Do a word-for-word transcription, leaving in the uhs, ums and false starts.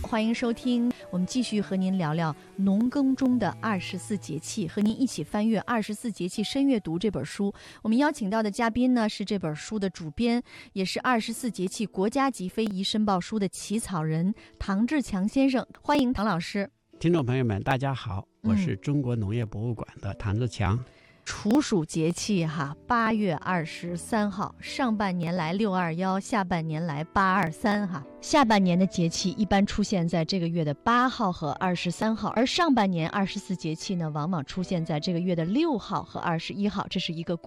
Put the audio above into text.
欢迎收听，我们继续和您聊聊农耕中的二十四节气，和您一起翻阅《二十四节气深阅读》这本书。我们邀请到的嘉宾呢，是这本书的主编，也是二十四节气国家级非遗申报书的起草人唐志强先生。欢迎唐老师。 听众朋友们大家好，我是中国农业博物馆的唐志强。嗯处暑节气哈，八月二十三号，上半年来六二幺，下半年来八二三哈。下半年的节气一般出现在这个月的八号和二十三号，而上半年二十四节气呢，往往出现在这个月的六号和二十一号，这是一个